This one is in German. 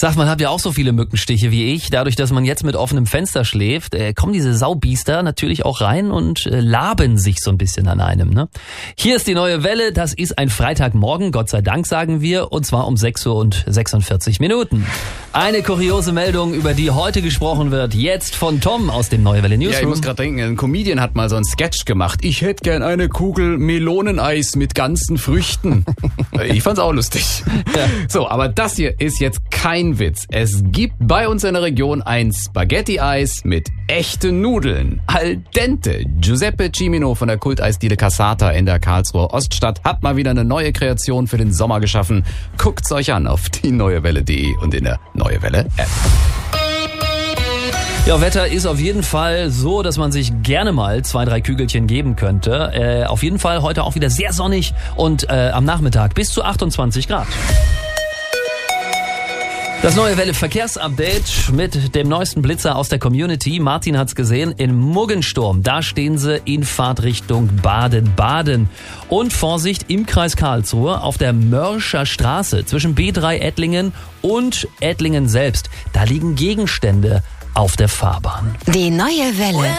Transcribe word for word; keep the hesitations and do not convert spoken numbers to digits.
Sagt man, habt ihr auch so viele Mückenstiche wie ich? Dadurch, dass man jetzt mit offenem Fenster schläft, äh, kommen diese Saubiester natürlich auch rein und äh, laben sich so ein bisschen an einem. Ne? Hier ist die neue Welle, das ist ein Freitagmorgen, Gott sei Dank sagen wir, und zwar um sechs Uhr und sechsundvierzig Minuten. Eine kuriose Meldung, über die heute gesprochen wird, jetzt von Tom aus dem Neue Welle Newsroom. Ja, ich muss gerade denken, ein Comedian hat mal so einen Sketch gemacht. Ich hätte gern eine Kugel Meloneneis mit ganzen Früchten. Ich fand's auch lustig. Ja. So, aber das hier ist jetzt kein Witz. Es gibt bei uns in der Region ein Spaghetti-Eis mit echten Nudeln. Al dente. Giuseppe Cimino von der Kulteisdiele Cassata in der Karlsruher Oststadt hat mal wieder eine neue Kreation für den Sommer geschaffen. Guckt's euch an auf die neuewelle punkt de und in der Neue Welle App. Ja, Wetter ist auf jeden Fall so, dass man sich gerne mal zwei, drei Kügelchen geben könnte. Äh, auf jeden Fall heute auch wieder sehr sonnig und äh, am Nachmittag bis zu achtundzwanzig Grad. Das Neue Welle Verkehrsupdate mit dem neuesten Blitzer aus der Community. Martin hat's gesehen, in Muggensturm. Da stehen sie in Fahrtrichtung Baden-Baden. Und Vorsicht im Kreis Karlsruhe auf der Mörscher Straße zwischen B drei Ettlingen und Ettlingen selbst. Da liegen Gegenstände auf der Fahrbahn. Die Neue Welle